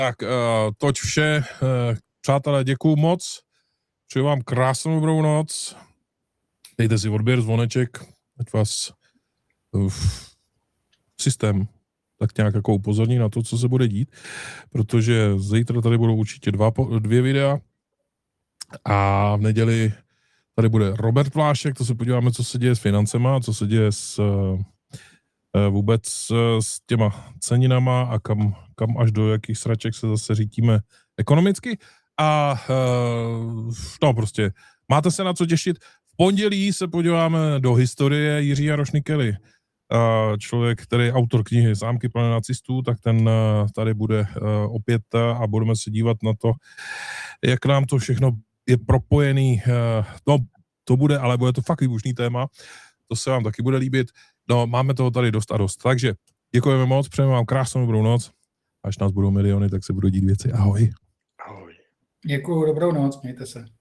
Tak, toť vše. Přátelé, děkuju moc. Přeju vám krásnou dobrou noc. Dejte si odběr, zvoneček, ať vás systém tak nějak jako upozorní na to, co se bude dít, protože zítra tady budou určitě dvě videa a v neděli tady bude Robert Vlášek, to se podíváme, co se děje s financema, co se děje vůbec s těma ceninama a kam až do jakých sraček se zase řítíme ekonomicky. A no prostě máte se na co těšit. V pondělí se podíváme do historie Jiří Jaroš Nikely. Člověk, který je autor knihy Zámky plné nacistů, tak ten tady bude opět a budeme se dívat na to, jak nám to všechno je propojený. To bude, ale bude to fakt výbušný téma. To se vám taky bude líbit. No, máme toho tady dost a dost. Takže děkujeme moc, přejeme vám krásnou dobrou noc. Až nás budou miliony, tak se budou dít věci. Ahoj. Děkuju, dobrou noc, mějte se.